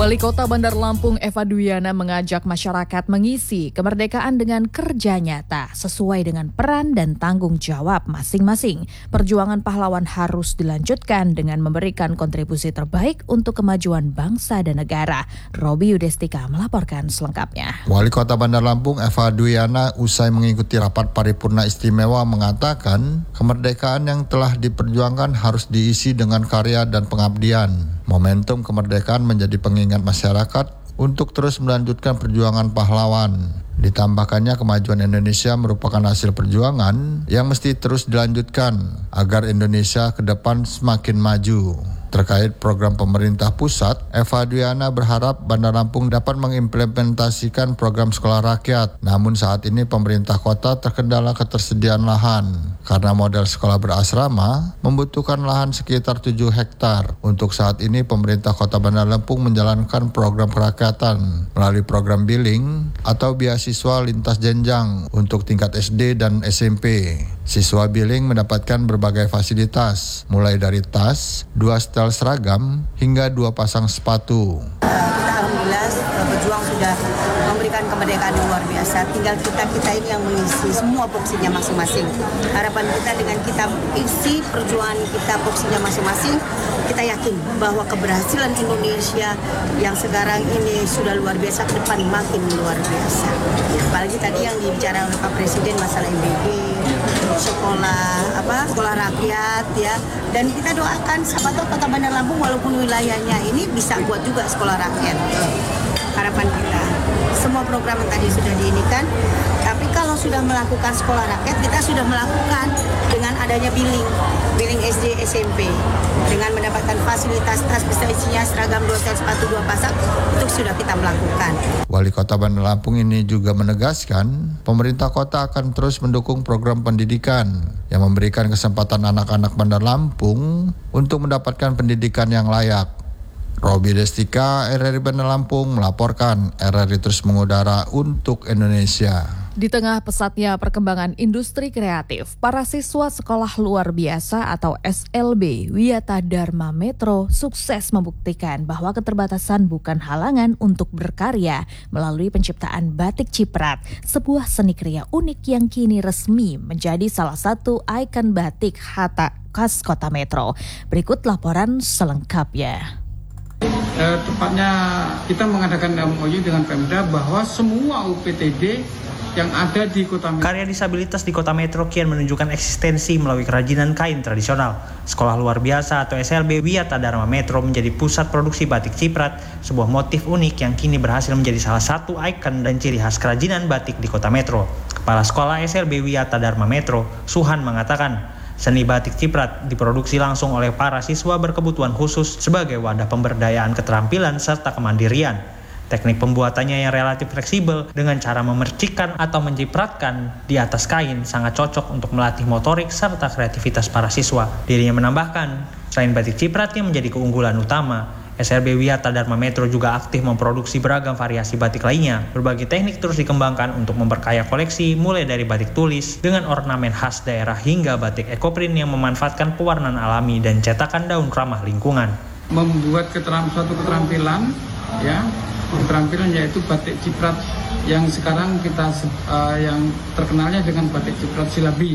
Wali Kota Bandar Lampung Eva Duyana mengajak masyarakat mengisi kemerdekaan dengan kerja nyata sesuai dengan peran dan tanggung jawab masing-masing. Perjuangan pahlawan harus dilanjutkan dengan memberikan kontribusi terbaik untuk kemajuan bangsa dan negara. Robi Yudestika melaporkan selengkapnya. Wali Kota Bandar Lampung Eva Duyana usai mengikuti rapat paripurna istimewa mengatakan kemerdekaan yang telah diperjuangkan harus diisi dengan karya dan pengabdian. Momentum kemerdekaan menjadi pengingat masyarakat untuk terus melanjutkan perjuangan pahlawan. Ditambahkannya kemajuan Indonesia merupakan hasil perjuangan yang mesti terus dilanjutkan agar Indonesia ke depan semakin maju. Terkait program pemerintah pusat, Eva Duyana berharap Bandar Lampung dapat mengimplementasikan program sekolah rakyat. Namun saat ini pemerintah kota terkendala ketersediaan lahan. Karena model sekolah berasrama membutuhkan lahan sekitar 7 hektar. Untuk saat ini pemerintah kota Bandar Lampung menjalankan program kerakyatan melalui program billing atau beasiswa lintas jenjang untuk tingkat SD dan SMP. Siswa billing mendapatkan berbagai fasilitas, mulai dari tas, 2 setel seragam, hingga 2 pasang sepatu. Kita alhamdulillah berjuang sudah memberikan kemerdekaan yang luar biasa. Tinggal kita ini yang mengisi semua porsinya masing-masing. Harapan kita dengan kita isi perjuangan kita porsinya masing-masing, kita yakin bahwa keberhasilan Indonesia yang sekarang ini sudah luar biasa, ke depan makin luar biasa. Apalagi tadi yang dibicarakan oleh Pak Presiden masalah MBG, sekolah rakyat ya, dan kita doakan siapa tahu Kota Bandar Lampung walaupun wilayahnya ini bisa buat juga sekolah rakyat. Harapan kita semua program yang tadi sudah diinikan, tapi kalau sudah melakukan sekolah rakyat kita sudah melakukan dengan adanya billing SD SMP dengan mendapatkan fasilitas tas bisa isinya seragam 2 set sepatu 2 pasang, itu sudah kita melakukan. Wali Kota Bandar Lampung ini juga menegaskan pemerintah kota akan terus mendukung program pendidikan yang memberikan kesempatan anak-anak Bandar Lampung untuk mendapatkan pendidikan yang layak. Robi Destika, RRI Bandar Lampung melaporkan. RRI terus mengudara untuk Indonesia. Di tengah pesatnya perkembangan industri kreatif, para siswa sekolah luar biasa atau SLB Wiyata Dharma Metro sukses membuktikan bahwa keterbatasan bukan halangan untuk berkarya melalui penciptaan batik ciprat, sebuah seni kriya unik yang kini resmi menjadi salah satu ikon batik khas Kota Metro. Berikut laporan selengkapnya. Tepatnya kita mengadakan MOU dengan Pemda bahwa semua UPTD yang ada di Kota Metro. Karya disabilitas di Kota Metro kian menunjukkan eksistensi melalui kerajinan kain tradisional. Sekolah luar biasa atau SLB Wiyata Dharma Metro menjadi pusat produksi batik ciprat, sebuah motif unik yang kini berhasil menjadi salah satu ikon dan ciri khas kerajinan batik di Kota Metro. Kepala Sekolah SLB Wiyata Dharma Metro, Suhan mengatakan, seni batik ciprat diproduksi langsung oleh para siswa berkebutuhan khusus sebagai wadah pemberdayaan keterampilan serta kemandirian. Teknik pembuatannya yang relatif fleksibel dengan cara memercikkan atau mencipratkan di atas kain sangat cocok untuk melatih motorik serta kreativitas para siswa. Dirinya menambahkan, selain batik ciprat yang menjadi keunggulan utama, SLB Wiyata Dharma Metro juga aktif memproduksi beragam variasi batik lainnya. Berbagai teknik terus dikembangkan untuk memperkaya koleksi, mulai dari batik tulis dengan ornamen khas daerah hingga batik ekoprint yang memanfaatkan pewarnaan alami dan cetakan daun ramah lingkungan. Membuat suatu keterampilan, keterampilan yaitu batik ciprat yang sekarang kita yang terkenalnya dengan batik ciprat silabi,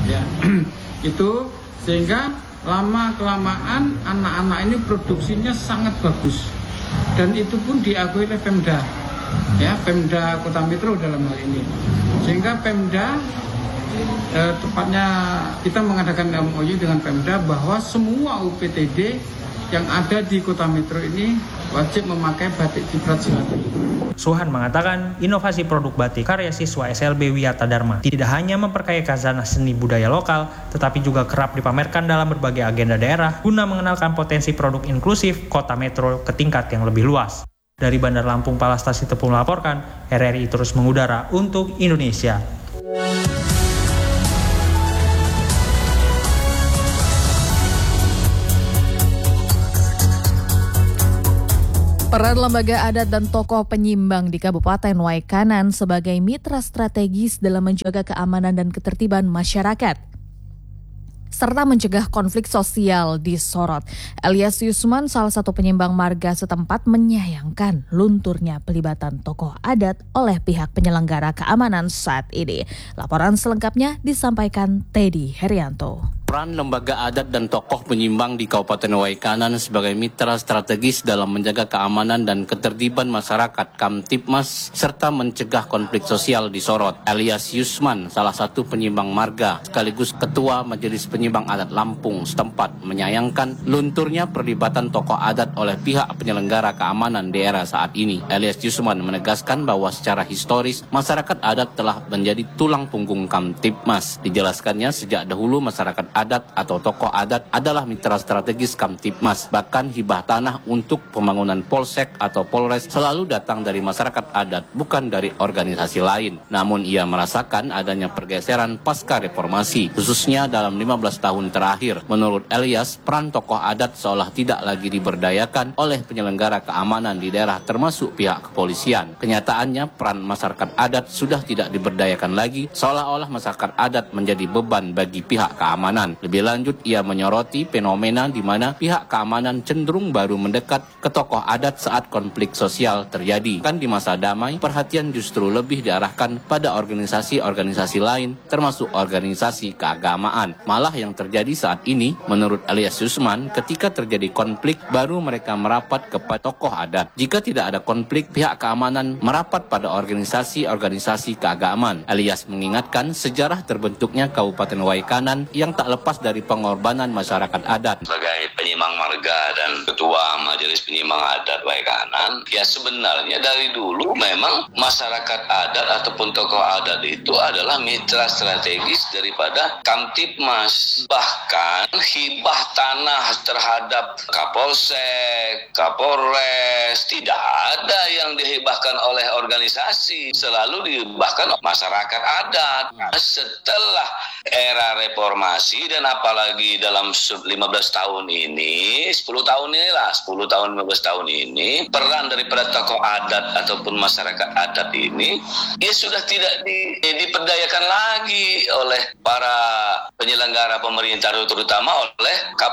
itu sehingga lama-kelamaan anak-anak ini produksinya sangat bagus dan itu pun diakui oleh Pemda, Pemda Kota Metro dalam hal ini, sehingga Pemda tepatnya kita mengadakan MOU dengan Pemda bahwa semua UPTD yang ada di Kota Metro ini wajib memakai batik ciprat silabi. Suhan mengatakan inovasi produk batik karya siswa SLB Wiyata Dharma tidak hanya memperkaya khazanah seni budaya lokal, tetapi juga kerap dipamerkan dalam berbagai agenda daerah guna mengenalkan potensi produk inklusif Kota Metro ke tingkat yang lebih luas. Dari Bandar Lampung, Palastasi Tepung melaporkan, RRI terus mengudara untuk Indonesia. Peran lembaga adat dan tokoh penyimbang di Kabupaten Waikanan sebagai mitra strategis dalam menjaga keamanan dan ketertiban masyarakat. serta mencegah konflik sosial disorot. Elias Yusman, salah satu penyimbang marga setempat, menyayangkan lunturnya pelibatan tokoh adat oleh pihak penyelenggara keamanan saat ini. Laporan selengkapnya disampaikan Teddy Herianto. Peran lembaga adat dan tokoh penyimbang di Kabupaten Waikanan sebagai mitra strategis dalam menjaga keamanan dan ketertiban masyarakat Kamtibmas serta mencegah konflik sosial disorot. Elias Yusman, salah satu penyimbang marga sekaligus Ketua Majelis Penyimbang Adat Lampung setempat, menyayangkan lunturnya perlibatan tokoh adat oleh pihak penyelenggara keamanan di era saat ini. Elias Yusman menegaskan bahwa secara historis masyarakat adat telah menjadi tulang punggung Kamtibmas. Dijelaskannya sejak dahulu masyarakat adat atau tokoh adat adalah mitra strategis Kamtibmas. Bahkan hibah tanah untuk pembangunan polsek atau polres selalu datang dari masyarakat adat, bukan dari organisasi lain. Namun ia merasakan adanya pergeseran pasca reformasi, khususnya dalam 15 tahun terakhir. Menurut Elias, peran tokoh adat seolah tidak lagi diberdayakan oleh penyelenggara keamanan di daerah termasuk pihak kepolisian. Kenyataannya peran masyarakat adat sudah tidak diberdayakan lagi, seolah-olah masyarakat adat menjadi beban bagi pihak keamanan. Lebih lanjut, ia menyoroti fenomena di mana pihak keamanan cenderung baru mendekat ke tokoh adat saat konflik sosial terjadi. Kan di masa damai, perhatian justru lebih diarahkan pada organisasi-organisasi lain, termasuk organisasi keagamaan. Malah yang terjadi saat ini, menurut Elias Yusman, ketika terjadi konflik, baru mereka merapat kepada tokoh adat. Jika tidak ada konflik, pihak keamanan merapat pada organisasi-organisasi keagamaan. Elias mengingatkan sejarah terbentuknya Kabupaten Waikanan yang tak lepas dari pengorbanan masyarakat adat. Sebagai penyimbang marga dan ketua Majelis Penyimbang Adat Waikanan, ya sebenarnya dari dulu memang masyarakat adat ataupun tokoh adat itu adalah mitra strategis daripada Kamtibmas. Bahkan hibah tanah terhadap Kapolsek, Kapolres, tidak ada yang dihibahkan oleh organisasi, selalu dihibahkan masyarakat adat. Setelah era reformasi dan apalagi dalam 15 tahun ini, 10 tahun 15 tahun ini, peran daripada tokoh adat ataupun masyarakat adat ini ya sudah tidak diperdayakan lagi oleh para penyelenggara pemerintah, terutama oleh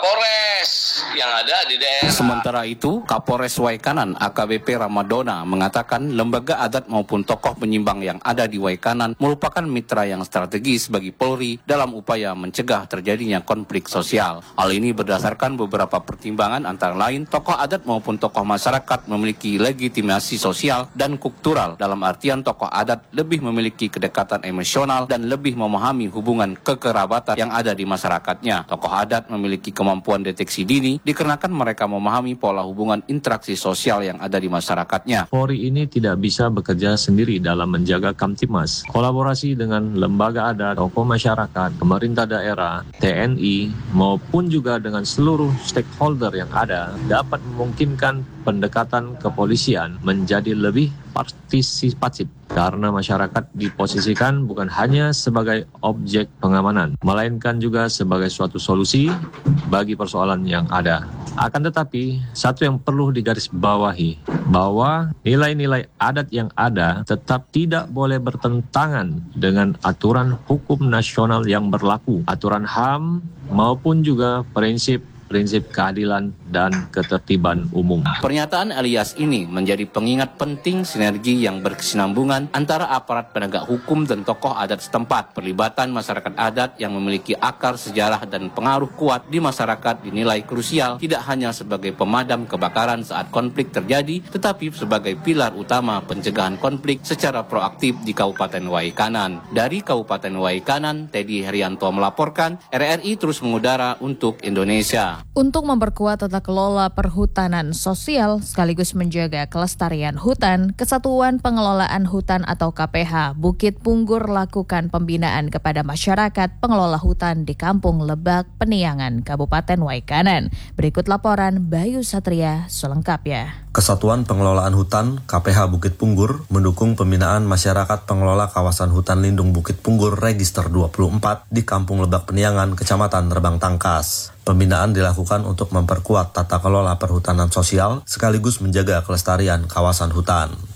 Kapolres yang ada di daerah. Sementara itu, Kapolres Waikanan AKBP Ramadona mengatakan lembaga adat maupun tokoh penyimbang yang ada di Waikanan merupakan mitra yang strategis bagi Polri dalam upaya mencegah terjadinya konflik sosial. Hal ini berdasarkan beberapa pertimbangan, antara lain tokoh adat maupun tokoh masyarakat memiliki legitimasi sosial dan kultural, dalam artian tokoh adat lebih memiliki kedekatan emosional dan lebih memahami hubungan kekerabatan yang ada di masyarakatnya. Tokoh adat memiliki kemampuan deteksi dini dikarenakan mereka memahami pola hubungan interaksi sosial yang ada di masyarakatnya. Polri ini tidak bisa bekerja sendiri dalam menjaga Kamtibmas. Kolaborasi dengan lembaga adat, tokoh masyarakat, pemerintah daerah, TNI, maupun juga dengan seluruh stakeholder yang ada dapat memungkinkan pendekatan kepolisian menjadi lebih partisipatif karena masyarakat diposisikan bukan hanya sebagai objek pengamanan, melainkan juga sebagai suatu solusi bagi persoalan yang ada. Akan tetapi, satu yang perlu digarisbawahi, bahwa nilai-nilai adat yang ada tetap tidak boleh bertentangan dengan aturan hukum nasional yang berlaku, aturan HAM maupun juga prinsip keadilan dan ketertiban umum. Pernyataan Elias ini menjadi pengingat penting sinergi yang berkesinambungan antara aparat penegak hukum dan tokoh adat setempat. Perlibatan masyarakat adat yang memiliki akar sejarah dan pengaruh kuat di masyarakat dinilai krusial, tidak hanya sebagai pemadam kebakaran saat konflik terjadi, tetapi sebagai pilar utama pencegahan konflik secara proaktif di Kabupaten Waikanan. Dari Kabupaten Waikanan, Teddy Herianto melaporkan, RRI terus mengudara untuk Indonesia. Untuk memperkuat tata kelola perhutanan sosial sekaligus menjaga kelestarian hutan, Kesatuan Pengelolaan Hutan atau KPH Bukit Punggur lakukan pembinaan kepada masyarakat pengelola hutan di Kampung Lebak, Peniangan, Kabupaten Waikanan. Berikut laporan Bayu Satria selengkapnya. Kesatuan Pengelolaan Hutan KPH Bukit Punggur mendukung pembinaan masyarakat pengelola kawasan hutan lindung Bukit Punggur Register 24 di Kampung Lebak Peniangan, Kecamatan Rebang Tangkas. Pembinaan dilakukan untuk memperkuat tata kelola perhutanan sosial sekaligus menjaga kelestarian kawasan hutan.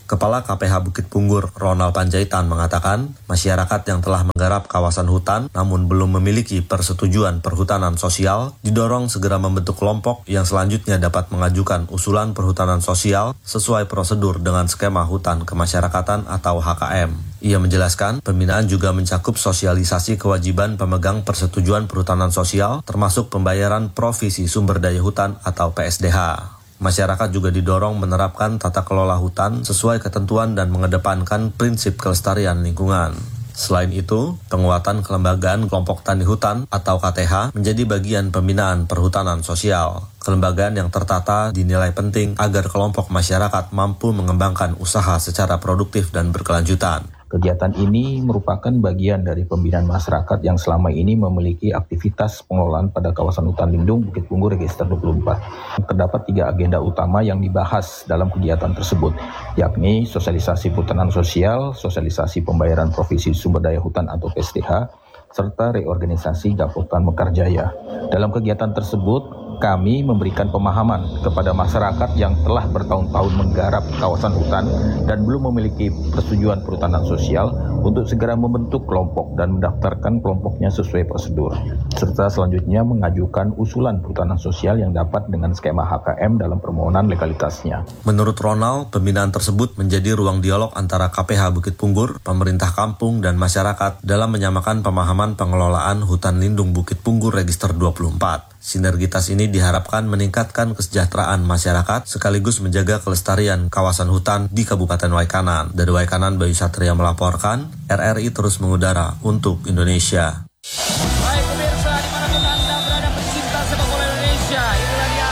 Kepala KPH Bukit Punggur, Ronald Panjaitan, mengatakan masyarakat yang telah menggarap kawasan hutan namun belum memiliki persetujuan perhutanan sosial didorong segera membentuk kelompok yang selanjutnya dapat mengajukan usulan perhutanan sosial sesuai prosedur dengan skema hutan kemasyarakatan atau HKM. Ia menjelaskan, pembinaan juga mencakup sosialisasi kewajiban pemegang persetujuan perhutanan sosial, termasuk pembayaran provisi sumber daya hutan atau PSDH. Masyarakat juga didorong menerapkan tata kelola hutan sesuai ketentuan dan mengedepankan prinsip kelestarian lingkungan. Selain itu, penguatan kelembagaan kelompok tani hutan atau KTH menjadi bagian pembinaan perhutanan sosial. Kelembagaan yang tertata dinilai penting agar kelompok masyarakat mampu mengembangkan usaha secara produktif dan berkelanjutan. Kegiatan ini merupakan bagian dari pembinaan masyarakat yang selama ini memiliki aktivitas pengelolaan pada kawasan hutan lindung Bukit Punggur Register 24. Terdapat 3 agenda utama yang dibahas dalam kegiatan tersebut, yakni sosialisasi perhutanan sosial, sosialisasi pembayaran provisi sumber daya hutan atau PSDH, serta reorganisasi Gapoktan Mekarjaya. Dalam kegiatan tersebut, kami memberikan pemahaman kepada masyarakat yang telah bertahun-tahun menggarap kawasan hutan dan belum memiliki persetujuan perhutanan sosial untuk segera membentuk kelompok dan mendaftarkan kelompoknya sesuai prosedur, serta selanjutnya mengajukan usulan perhutanan sosial yang dapat dengan skema HKM dalam permohonan legalitasnya. Menurut Ronald, pembinaan tersebut menjadi ruang dialog antara KPH Bukit Punggur, pemerintah kampung, dan masyarakat dalam menyamakan pemahaman pengelolaan hutan lindung Bukit Punggur Register 24. Sinergitas ini diharapkan meningkatkan kesejahteraan masyarakat sekaligus menjaga kelestarian kawasan hutan di Kabupaten Waikanan. Dari Waikanan, Bayu Satria melaporkan, RRI terus mengudara untuk Indonesia. Baik pemirsa, dimanapun Anda berada pecinta sepak bola Indonesia, inilah dia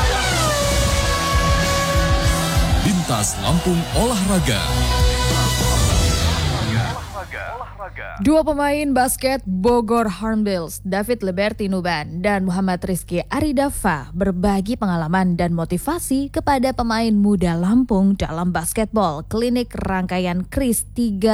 Lintas Lampung Olahraga. Dua pemain basket Bogor Hornbills, David Liberty Nuban dan Muhammad Rizky Aridafa berbagi pengalaman dan motivasi kepada pemain muda Lampung dalam basketball klinik rangkaian KRIS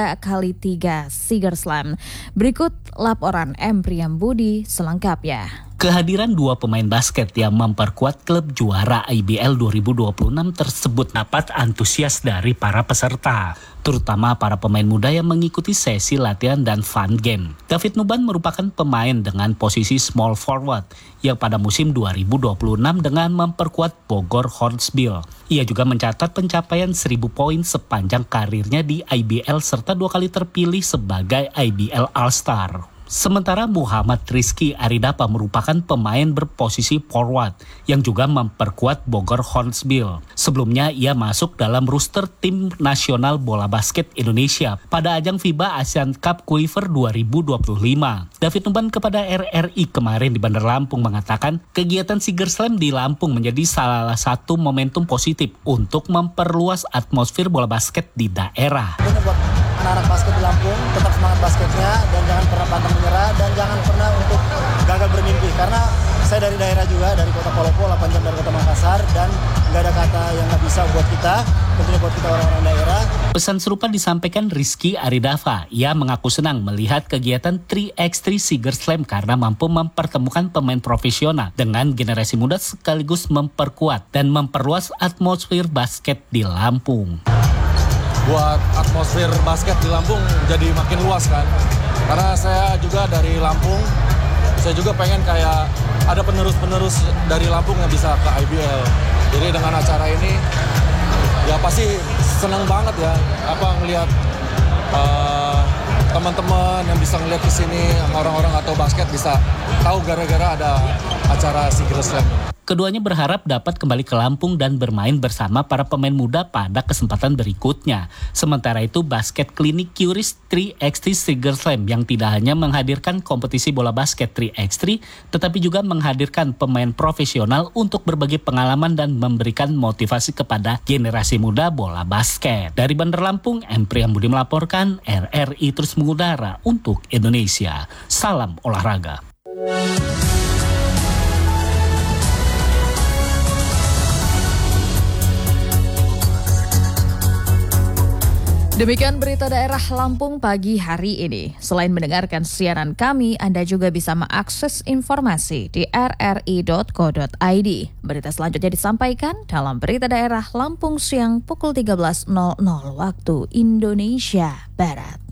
3x3 Siger Slam. Berikut laporan M. Priyambudi selengkapnya. Kehadiran dua pemain basket yang memperkuat klub juara IBL 2026 tersebut dapat antusias dari para peserta, terutama para pemain muda yang mengikuti sesi latihan dan fun game. David Nuban merupakan pemain dengan posisi small forward yang pada musim 2026 dengan memperkuat Bogor Hornbills. Ia juga mencatat pencapaian 1000 poin sepanjang karirnya di IBL serta 2 kali terpilih sebagai IBL All-Star. Sementara Muhammad Rizky Aridafa merupakan pemain berposisi forward yang juga memperkuat Bogor Hornbills. Sebelumnya ia masuk dalam roster tim nasional bola basket Indonesia pada ajang FIBA Asian Cup Quiver 2025. David Nuban kepada RRI kemarin di Bandar Lampung mengatakan kegiatan Siger Slam di Lampung menjadi salah satu momentum positif untuk memperluas atmosfer bola basket di daerah. Anak-anak basket di Lampung tetap semangat basketnya dan jangan pernah pantang menyerah dan jangan pernah untuk gagal bermimpi, karena saya dari daerah juga, dari kota Palopo, 8 jam dari kota Makassar, dan nggak ada kata yang nggak bisa buat kita, tentunya buat kita orang-orang daerah. Pesan serupa disampaikan Rizky Aridafa. Ia mengaku senang melihat kegiatan 3x3 Siger Slam karena mampu mempertemukan pemain profesional dengan generasi muda sekaligus memperkuat dan memperluas atmosfer basket di Lampung. Buat atmosfer basket di Lampung jadi makin luas kan. Karena saya juga dari Lampung, saya juga pengen kayak ada penerus-penerus dari Lampung yang bisa ke IBL. Jadi dengan acara ini ya pasti senang banget ya, ngelihat teman-teman yang bisa ngelihat ke sini, orang-orang atau basket bisa tahu gara-gara ada acara Siger Slam. Keduanya berharap dapat kembali ke Lampung dan bermain bersama para pemain muda pada kesempatan berikutnya. Sementara itu, basket klinik KRIS 3x3 Siger Slam yang tidak hanya menghadirkan kompetisi bola basket 3x3, tetapi juga menghadirkan pemain profesional untuk berbagi pengalaman dan memberikan motivasi kepada generasi muda bola basket. Dari Bandar Lampung, M. Priyambudi melaporkan, RRI terus mengudara untuk Indonesia. Salam olahraga. Demikian berita daerah Lampung pagi hari ini. Selain mendengarkan siaran kami, Anda juga bisa mengakses informasi di rri.co.id. Berita selanjutnya disampaikan dalam berita daerah Lampung siang pukul 13.00 waktu Indonesia Barat.